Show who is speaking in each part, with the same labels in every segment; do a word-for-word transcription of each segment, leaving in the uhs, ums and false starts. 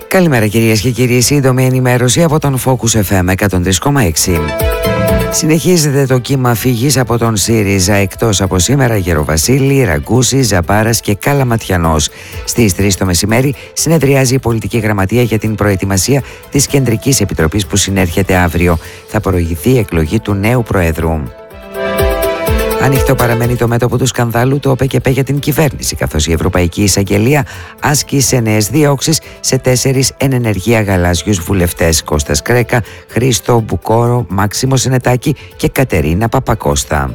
Speaker 1: Καλημέρα κυρίες και κύριοι, σύντομη ενημέρωση από τον Focus εφ εμ εκατόν τρία κόμμα έξι. Συνεχίζεται το κύμα φυγής από τον ΣΥΡΙΖΑ, εκτός από σήμερα Γεροβασίλη, Ραγκούση, Ζαπάρας και Καλαματιανός. Στις τρεις το μεσημέρι συνεδριάζει η Πολιτική Γραμματεία για την προετοιμασία της Κεντρικής Επιτροπής που συνέρχεται αύριο. Θα προηγηθεί η εκλογή του νέου Προέδρου. Ανοιχτό παραμένει το μέτωπο του σκανδάλου του ΟΠΕΚΕΠΕ για την κυβέρνηση, καθώς η Ευρωπαϊκή Εισαγγελία άσκησε νέες διώξεις σε τέσσερις εν ενεργεία γαλάζιους βουλευτές: Κώστας Κρέκα, Χρήστο Μπουκόρο, Μάξιμο Σενετάκη και Κατερίνα Παπακώστα.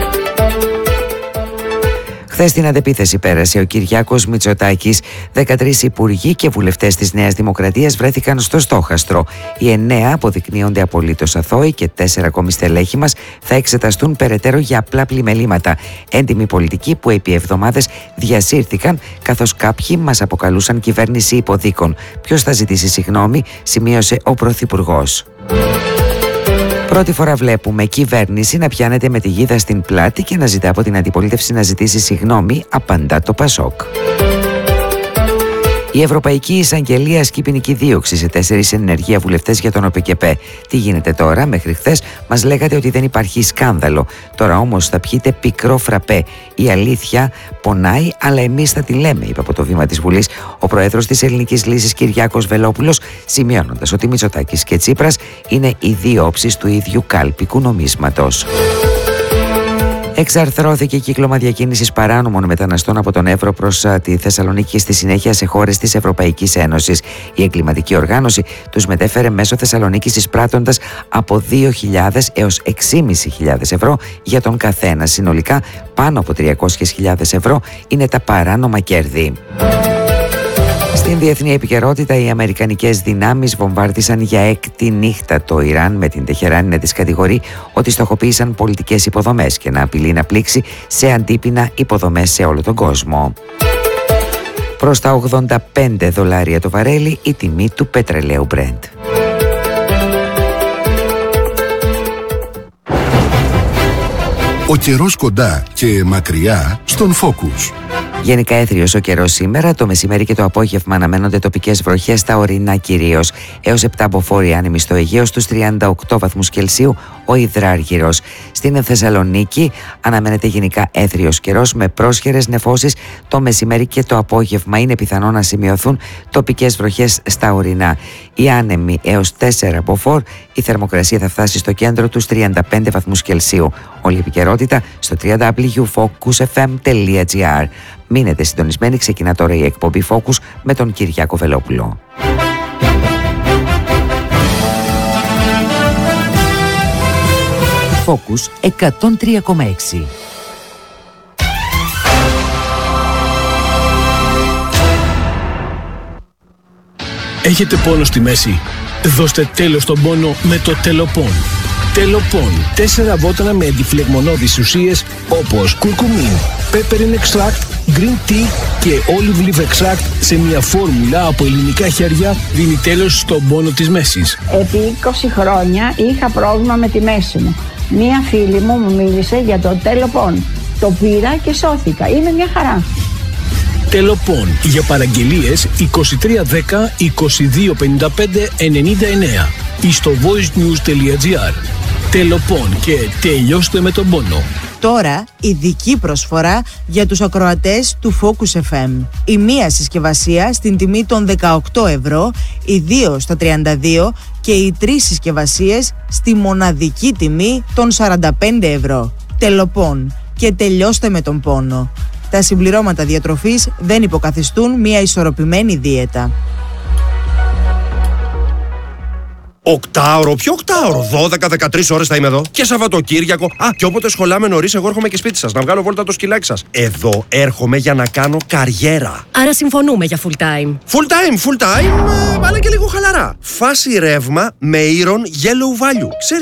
Speaker 1: Χθες στην αντεπίθεση πέρασε ο Κυριάκος Μητσοτάκης. δεκατρείς υπουργοί και βουλευτές της Νέας Δημοκρατίας βρέθηκαν στο στόχαστρο. Οι εννέα αποδεικνύονται απολύτως αθώοι και τέσσερα ακόμη στελέχη μας θα εξεταστούν περαιτέρω για απλά πλημελήματα. Έντιμοι πολιτικοί που επί εβδομάδες διασύρθηκαν, καθώς κάποιοι μας αποκαλούσαν κυβέρνηση υποδίκων. Ποιος θα ζητήσει συγγνώμη, σημείωσε ο Πρωθυπουργός. Πρώτη φορά βλέπουμε κυβέρνηση να πιάνεται με τη γίδα στην πλάτη και να ζητά από την αντιπολίτευση να ζητήσει συγγνώμη, απαντά το Πασόκ. Η Ευρωπαϊκή Εισαγγελία ασκεί ποινική δίωξη σε τέσσερις ενεργεία βουλευτές για τον ΟΠΕΚΕΠΕ. Τι γίνεται τώρα? Μέχρι χθες μας λέγατε ότι δεν υπάρχει σκάνδαλο. Τώρα όμως θα πιείτε πικρό φραπέ. Η αλήθεια πονάει, αλλά εμείς θα τη λέμε, είπε από το βήμα της Βουλής ο Πρόεδρος της Ελληνικής Λύσης Κυριάκος Βελόπουλος, σημειώνοντας ότι Μητσοτάκης και Τσίπρας είναι οι δύο όψεις του ίδιου κάλπικου νομίσματος. Εξαρθρώθηκε η κύκλωμα διακίνησης παράνομων μεταναστών από τον Εύρο προς τη Θεσσαλονίκη και στη συνέχεια σε χώρες της Ευρωπαϊκής Ένωσης. Η εγκληματική οργάνωση τους μετέφερε μέσω Θεσσαλονίκης εισπράττοντας από δύο χιλιάδες έως έξι χιλιάδες πεντακόσιες ευρώ για τον καθένα. Συνολικά πάνω από τριακόσιες χιλιάδες ευρώ είναι τα παράνομα κέρδη. Στην διεθνή επικαιρότητα, οι αμερικανικές δυνάμεις βομβάρδισαν για έκτη νύχτα το Ιράν, με την Τεχεράνη να τις κατηγορεί ότι στοχοποίησαν πολιτικές υποδομές και να απειλεί να πλήξει σε αντίπεινα υποδομές σε όλο τον κόσμο. Προς τα ογδόντα πέντε δολάρια το βαρέλι η τιμή του πετρελαίου Brent.
Speaker 2: Ο καιρός κοντά και μακριά στον Focus.
Speaker 1: Γενικά έθριος ο καιρός σήμερα, το μεσημέρι και το απόγευμα αναμένονται τοπικές βροχές στα ορεινά κυρίως. Έως επτά μποφόρ άνεμοι στο Αιγαίο, στους τριάντα οκτώ βαθμούς Κελσίου ο υδράργυρος. Στην Θεσσαλονίκη αναμένεται γενικά έθριος καιρός με πρόσχερες νεφώσεις το μεσημέρι και το απόγευμα. Είναι πιθανό να σημειωθούν τοπικές βροχές στα ορεινά. Οι άνεμοι έως τέσσερα μποφόρ, η θερμοκρασία θα φτάσει στο κέντρο τους τριάντα πέντε βαθμούς Κελσίου. Όλη η επικαιρότητα στο double-u double-u double-u τελεία focus f m τελεία g r. Μείνετε συντονισμένοι, ξεκινά τώρα η εκπομπή Focus με τον Κυριάκο Βελόπουλο. Focus εκατόν τρία κόμμα έξι.
Speaker 3: Έχετε πόνο στη μέση? Δώστε τέλος στον πόνο με το Τελοπών. Τελοπών. Τέσσερα βότανα με αντιφλεγμονώδεις ουσίες όπως κουρκουμίν, peppermint extract, green tea και olive leaf extract σε μια φόρμουλα από ελληνικά χέρια δίνει τέλος στον πόνο της μέσης.
Speaker 4: Επί είκοσι χρόνια είχα πρόβλημα με τη μέση μου. Μία φίλη μου μου μίλησε για το Τελοπών. Το πήρα και σώθηκα. Είναι μια χαρά.
Speaker 3: Τελοπών. Για παραγγελίες είκοσι τρία δέκα είκοσι δύο πενήντα πέντε ενενήντα εννέα ή στο voicenews τελεία gr. Τελοπών και τελειώστε με τον πόνο.
Speaker 5: Τώρα ειδική προσφορά για τους ακροατές του Focus εφ εμ. Η μία συσκευασία στην τιμή των δεκαοκτώ ευρώ, οι δύο στα τριάντα δύο και οι τρεις συσκευασίες στη μοναδική τιμή των σαράντα πέντε ευρώ. Τελοπών και τελειώστε με τον πόνο. Τα συμπληρώματα διατροφής δεν υποκαθιστούν μια ισορροπημένη δίαιτα.
Speaker 6: Οκτάωρο, ποιο οκτάωρο, δώδεκα με δεκατρείς ώρες θα είμαι εδώ. Και Σαββατοκύριακο. Α, και όποτε σχολάμε νωρίς, εγώ έρχομαι και σπίτι σας να βγάλω βόλτα το σκυλάκι σας. Εδώ έρχομαι για να κάνω καριέρα.
Speaker 7: Άρα συμφωνούμε για full time.
Speaker 6: Full time, full time, ε, αλλά και λίγο χαλαρά. Φάση ρεύμα με Iron Yellow Value. Ξέρεις τώρα.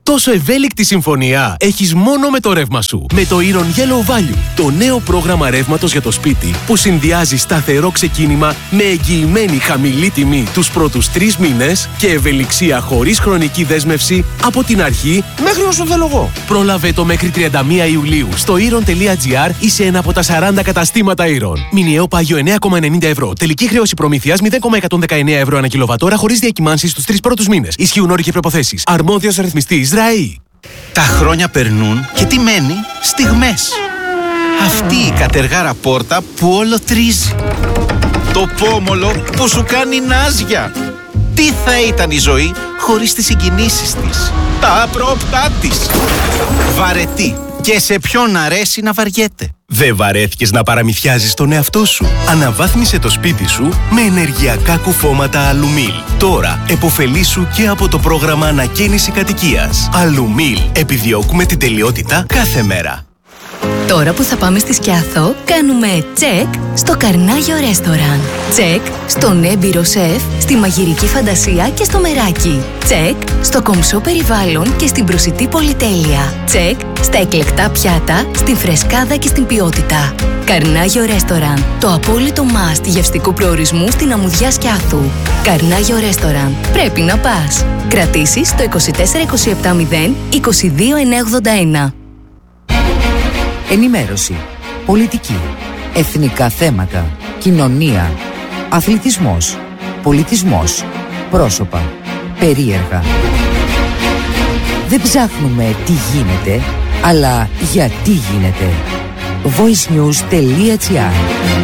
Speaker 7: Τόσο ευέλικτη συμφωνία έχεις μόνο με το ρεύμα σου. Με το Iron Yellow Value, το νέο πρόγραμμα ρεύματος για το σπίτι που συνδυάζει σταθερό ξεκίνημα με εγγυημένη χαμηλή τιμή τους πρώτους τρεις μήνες και ευελιξία χωρίς χρονική δέσμευση από την αρχή μέχρι όσο θέλω εγώ. Πρόλαβε το μέχρι τριάντα μία Ιουλίου στο iron τελεία gr ή σε ένα από τα σαράντα καταστήματα Iron. Μηνιαίο πάγιο εννέα κόμμα ενενήντα ευρώ. Τελική χρέωση προμήθειας μηδέν κόμμα εκατόν δεκαεννέα ευρώ ανά κιλοβατόρα χωρίς διακυμάνσεις στους τρεις πρώτους μήνες. Ισχύουν όροι και προϋποθέσεις. Αρμόδιος ρυθμιστής ΡΑΗ.
Speaker 8: Τα χρόνια περνούν και τι μένει? Στιγμές. Αυτή η κατεργάρα πόρτα που όλο τρίζει. Το πόμολο που σου κάνει νάζια. Τι θα ήταν η ζωή χωρίς τις συγκινήσεις της, τα απρόπτά της. Βαρετή. Και σε ποιον αρέσει να βαριέται.
Speaker 7: Δεν βαρέθηκες να παραμυθιάζεις τον εαυτό σου? Αναβάθμισε το σπίτι σου με ενεργειακά κουφώματα Αλουμίλ. Τώρα επωφελήσου και από το πρόγραμμα ανακαίνιση κατοικίας. Αλουμίλ. Επιδιώκουμε την τελειότητα κάθε μέρα.
Speaker 9: Τώρα που θα πάμε στη Σκιάθο, κάνουμε τσεκ στο Καρνάγιο Ρέστοραν. Τσεκ στον έμπειρο σεφ, στη μαγειρική φαντασία και στο μεράκι. Τσεκ στο κομψό περιβάλλον και στην προσιτή πολυτέλεια. Τσεκ στα εκλεκτά πιάτα, στην φρεσκάδα και στην ποιότητα. Καρνάγιο Ρέστοραν, το απόλυτο must γευστικού προορισμού στην αμμουδιά Σκιάθου. Καρνάγιο Ρέστοραν, πρέπει να πας. Κρατήσεις στο είκοσι τέσσερα είκοσι επτά μηδέν είκοσι δύο εννιακόσια ογδόντα ένα.
Speaker 1: Ενημέρωση, πολιτική, εθνικά θέματα, κοινωνία, αθλητισμός, πολιτισμός, πρόσωπα, περίεργα. Δεν ψάχνουμε τι γίνεται, αλλά γιατί γίνεται. voice news τελεία gr.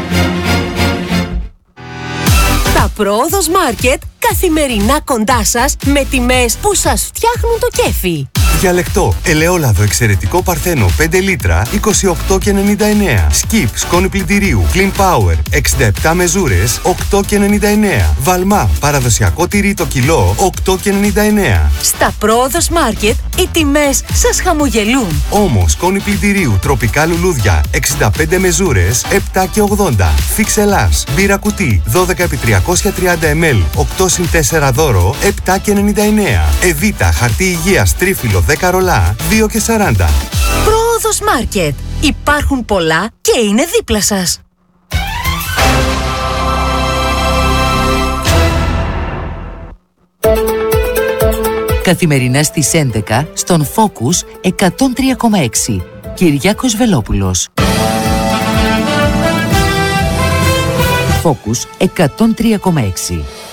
Speaker 10: Τα Πρόοδος Market καθημερινά κοντά σας με τιμές που σας φτιάχνουν το κέφι.
Speaker 11: Διαλεκτό, ελαιόλαδο εξαιρετικό παρθένο πέντε λίτρα είκοσι οκτώ και ενενήντα εννέα. Σκιπ σκόνη πλυντηρίου Clean Power εξήντα επτά μεζούρες οκτώ και ενενήντα εννέα. Βαλμά παραδοσιακό τυρί το κιλό οκτώ και ενενήντα εννέα.
Speaker 10: Στα Πρόοδος Market οι τιμές σας χαμογελούν.
Speaker 11: Όμως σκόνη πλυντηρίου τροπικά λουλούδια εξήντα πέντε μεζούρες επτά και ογδόντα. Φίξ Ελλάς μπύρα κουτί δώδεκα επί τριακόσια τριάντα μιλιλίτρα οκτώ συν τέσσερα δώρο επτά και ενενήντα εννέα. Εβίτα χαρτί υγείας τρίφυλλο δέκα ρολά δύο και σαράντα.
Speaker 10: Πρόοδος Market. Υπάρχουν πολλά και είναι δίπλα σας.
Speaker 1: Καθημερινά στις έντεκα στον Focus εκατόν τρία κόμμα έξι. Κυριάκος Βελόπουλος. Focus εκατόν τρία κόμμα έξι.